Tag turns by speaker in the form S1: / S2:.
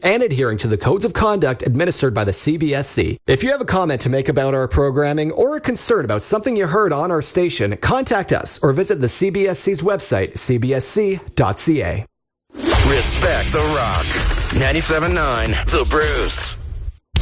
S1: and adhering to the codes of conduct administered by the CBSC. If you have a comment to make about our programming or a concern about something you heard on our station, contact us or visit the CBSC's website, cbsc.ca.
S2: Respect the Rock. 97.9 The Bruce.